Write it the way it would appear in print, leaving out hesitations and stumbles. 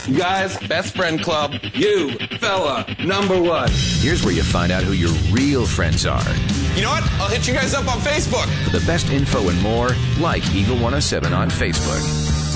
You guys, best friend club, you, fella, number one. Here's where you find out who your real friends are. You know what? I'll hit you guys up on Facebook. For the best info and more, like Eagle 107 on Facebook.